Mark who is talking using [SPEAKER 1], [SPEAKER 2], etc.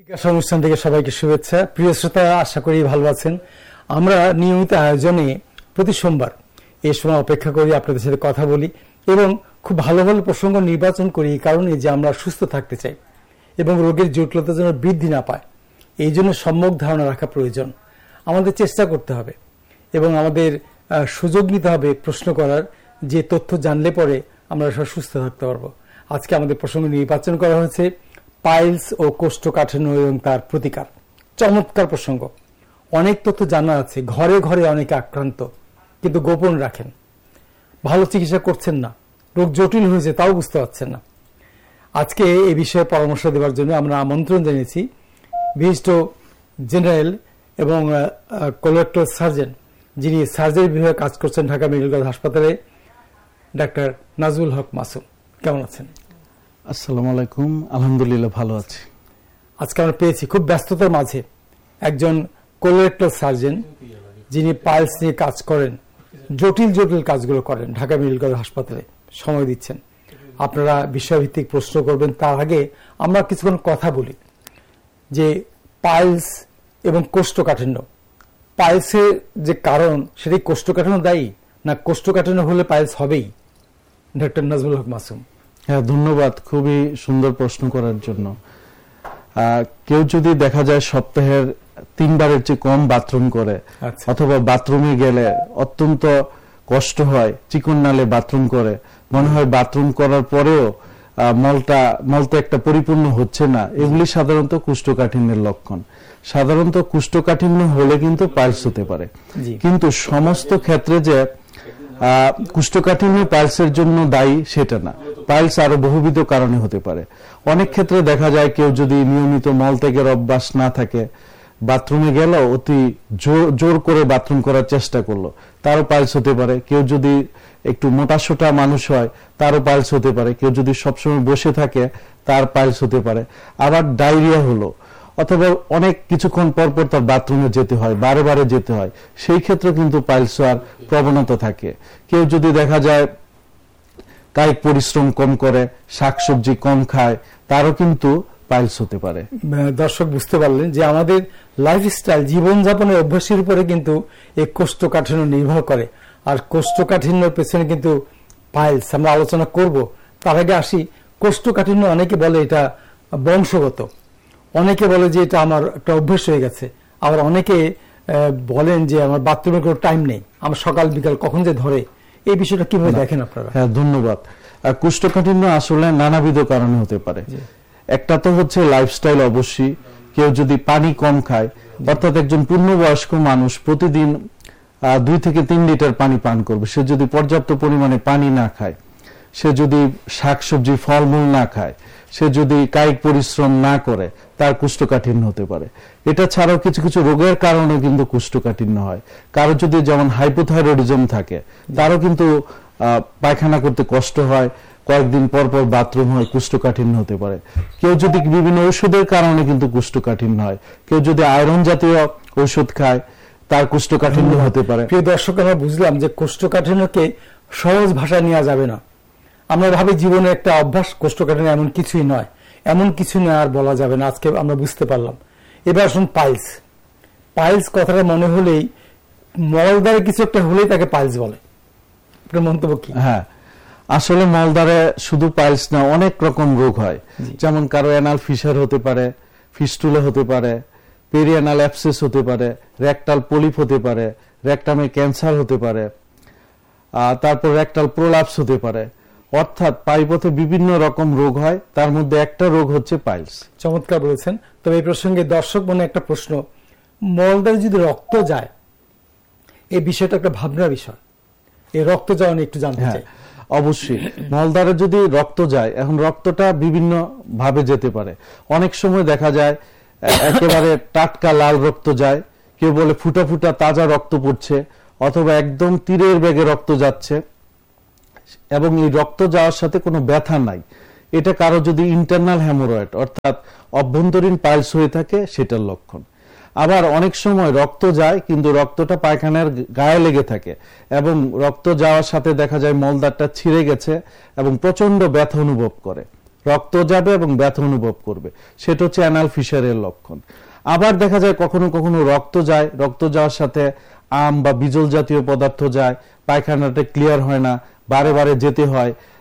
[SPEAKER 1] বিকাশ অনুষ্ঠান থেকে সবাইকে শুভেচ্ছা। প্রিয় শ্রোতা, আশা করি ভালো আছেন। আমরা নিয়মিত আয়োজনে প্রতি সোমবার এই সময় অপেক্ষা করি, আপনাদের সাথে কথা বলি এবং খুব ভালো ভালো প্রসঙ্গ নির্বাচন করি। এই কারণে যে আমরা সুস্থ থাকতে চাই এবং রোগের জটিলতা যেন বৃদ্ধি না পায়, এই জন্য সম্যক ধারণা রাখা প্রয়োজন। আমাদের চেষ্টা করতে হবে এবং আমাদের সুযোগ নিতে হবে প্রশ্ন করার, যে তথ্য জানলে পরে আমরা সব সুস্থ থাকতে পারবো। আজকে আমাদের প্রসঙ্গ নির্বাচন করা হয়েছে পাইলস ও কোষ্ঠকাঠিন্য এবং তার প্রতিকার। চমৎকার প্রসঙ্গ। অনেক তথ্য জানা আছে, ঘরে ঘরে অনেকে আক্রান্ত, কিন্তু গোপন রাখেন, ভালো চিকিৎসা করছেন না, রোগ জটিল হয়েছে তাও বুঝতে পারছেন না। আজকে এই বিষয়ে পরামর্শ দেওয়ার জন্য আমরা আমন্ত্রণ জানিয়েছি বিশিষ্ট জেনারেল এবং কোলোরেক্টাল সার্জন, যিনি সার্জারি বিভাগে কাজ করছেন ঢাকা মেডিকেল কলেজ হাসপাতালে, ডাক্তার নাজমুল হক মাসুম। কেমন আছেন?
[SPEAKER 2] আসসালামু আলাইকুম। আলহামদুলিল্লাহ, ভালো আছি।
[SPEAKER 1] আজকে আমরা পেয়েছি খুব ব্যস্ততার মাঝে একজন কোলোরেক্টাল সার্জন, যিনি পাইলস নিয়ে কাজ করেন, জটিল জটিল কাজগুলো করেন, ঢাকা মেডিকেল কলেজ হাসপাতালে সময় দিচ্ছেন। আপনারা বিষয়ভিত্তিক প্রশ্ন করবেন, তার আগে আমরা কিছুক্ষণ কথা বলি যে পাইলস এবং কোষ্ঠকাঠিন্য, পাইলসের যে কারণ সেটি কোষ্ঠকাঠিন্য দায়ী, না কোষ্ঠকাঠিন্য হলে পাইলস হবেই? ডাক্তার নাজমুল হক মাসুম।
[SPEAKER 2] হ্যাঁ, ধন্যবাদ খুবই সুন্দর প্রশ্ন করার জন্য। কেউ যদি দেখা যায় সপ্তাহের 3 বারের চেয়ে কম বাথরুম করে, অথবা বাথরুমে গেলে অত্যন্ত কষ্ট হয়, চিকন নালে বাথরুম করে, মনে হয় বাথরুম করার পরেও মলটা একটা পরিপূর্ণ হচ্ছে না, এগুলি সাধারণত কোষ্ঠকাঠিন্যের লক্ষণ। সাধারণত কোষ্ঠকাঠিন্য হলে কিন্তু পাইলস হতে পারে, কিন্তু সমস্ত ক্ষেত্রে যে কোষ্ঠকাঠিন্য পাইলসের জন্য দায়ী সেটা না। পাইলস আরো বহুবিধ কারণে হতে পারে। অনেক ক্ষেত্রে দেখা যায় কেউ যদি নিয়মিত মলত্যাগের অভ্যাস না থাকে, বাথরুমে গেল অতি জোর করে বাথরুম করার চেষ্টা করলো, তারও পাইলস হতে পারে। কেউ যদি একটু মোটাসোটা মানুষ হয়, তারও পাইলস হতে পারে। কেউ যদি সবসময় বসে থাকে, তার পাইলস হতে পারে। আবার ডায়রিয়া হলো, অথবা অনেক কিছুক্ষণ পর পর তার বাথরুমে যেতে হয়, বারে বারে যেতে হয়, সেই ক্ষেত্রে কিন্তু পাইলস হওয়ার প্রবণতা থাকে। কেউ যদি দেখা যায় কায়িক পরিশ্রম কম করে, শাকসবজি কম খায়, তারও কিন্তু পাইলস হতে পারে।
[SPEAKER 1] দর্শক বুঝতে পারলেন যে আমাদের লাইফস্টাইল, জীবনযাপনের অভ্যাসের উপরে কিন্তু এই কোষ্ঠকাঠিন্য নির্ভর করে। আর কোষ্ঠকাঠিন্যের পেছনে কিন্তু পাইলস আমরা আলোচনা করব। তার আগে আসি, কোষ্ঠকাঠিন্য অনেকে বলে এটা বংশগত, অনেকে বলে যে এটা আমার একটা অভ্যাস হয়ে গেছে, আবার অনেকে বলেন যে আমার বাথরুমের কোনো টাইম নেই, আমার সকাল বিকাল কখন যে ধরে। এই বিষয়টা কিভাবে দেখেন আপনারা?
[SPEAKER 2] হ্যাঁ, ধন্যবাদ। কোষ্ঠকাঠিন্য আসলে নানাবিধ কারণে হতে পারে। একটা তো হচ্ছে লাইফস্টাইল। অবশ্যই কেউ যদি পানি কম খায়, অর্থাৎ একজন পূর্ণবয়স্ক মানুষ প্রতিদিন 2 থেকে 3 লিটার পানি পান করবে, সে যদি পর্যাপ্ত পরিমাণে পানি না খায়, সে যদি শাকসবজি ফলমূল না খায়, সে যদি কায়িক পরিশ্রম না করে, তার কোষ্ঠকাঠিন্য হতে পারে। এটা ছাড়াও কিছু কিছু রোগের কারণে কিন্তু কোষ্ঠকাঠিন্য হয়। কারো যদি যেমন হাইপোথাইরয়েডিজম থাকে, তারও কিন্তু পায়খানা করতে কষ্ট হয়, কয়েকদিন পর পর বাথরুম হয়, কোষ্ঠকাঠিন্য হতে পারে। কেউ যদি বিভিন্ন ঔষধের কারণে কিন্তু কোষ্ঠকাঠিন্য হয়, কেউ যদি আয়রন জাতীয় ঔষধ খায়, তার কোষ্ঠকাঠিন্য হতে পারে।
[SPEAKER 1] প্রিয় দর্শক, আমরা বুঝলাম যে কোষ্ঠকাঠিন্যকে সহজ ভাষায় নেওয়া যাবে না। আমরা ভাবি জীবনে একটা অভ্যাস, কোষ্ঠকাঠিন্য এমন কিছুই নয়, এমন কিছু নয় আর বলা যাবে না। আজকে আমরা বুঝতে পারলাম। এবার আসুন পাইলস। পাইলস কথাটা মনে হলেই, মলদ্বারে কিছু একটা হলেই তাকে পাইলস বলে। আপনার মন্তব্য কি?
[SPEAKER 2] হ্যাঁ, আসলে মলদ্বারে শুধু পাইলস না, অনেক রকম রোগ হয়। যেমন কারো অ্যানাল ফিশার হতে পারে, ফিস্টুলা হতে পারে, পেরিয়ানাল অ্যাবসেস হতে পারে, রেকটাল পলিপ হতে পারে, রেকটামে ক্যান্সার হতে পারে, তারপর রেকটাল প্রোলাপস হতে পারে। অর্থাৎ পায়ুপথে বিভিন্ন রকম রোগ হয়, তার মধ্যে একটা রোগ হচ্ছে পাইলস।
[SPEAKER 1] চমৎকার বলেছেন। তবে এই প্রসঙ্গে দর্শক মনে একটা প্রশ্ন, মলদ্বারে যদি রক্ত যায়, এই বিষয়টা একটা ভাবনার বিষয়। এই রক্ত যাওয়া নিয়ে একটু জানতে চাই।
[SPEAKER 2] অবশ্যই, মলদ্বারে যদি রক্ত যায়, এখন রক্তটা বিভিন্ন ভাবে যেতে পারে। অনেক সময় দেখা যায় একেবারে টাটকা লাল রক্ত যায়, কেউ বলে ফুটা ফুটা তাজা রক্ত পড়ছে, অথবা একদম তীরের বেগে রক্ত যাচ্ছে এবং এই রক্ত যাওয়ার সাথে কোনো ব্যথা নাই। এটা কারো যদি ইন্টারনাল হেমোরয়েড অর্থাৎ অভ্যন্তরীণ পাইলস হয়ে থাকে, সেটার লক্ষণ। আবার অনেক সময় রক্ত যায় কিন্তু রক্তটা পায়খানার গায়ে লেগে থাকে এবং রক্ত যাওয়ার সাথে দেখা যায় মলদ্বারটা ছিঁড়ে গেছে এবং প্রচন্ড ব্যথা অনুভব করে। রক্ত যাবে এবং ব্যথা অনুভব করবে, সেটা হচ্ছে অ্যানাল ফিশারের লক্ষণ। আবার দেখা যায় কখনো কখনো রক্ত যায়, রক্ত যাওয়ার সাথে আম বা বিজল জাতীয় পদার্থ যায়, পায়খানাটা ক্লিয়ার হয় না, বারে বারে যেতে হয়।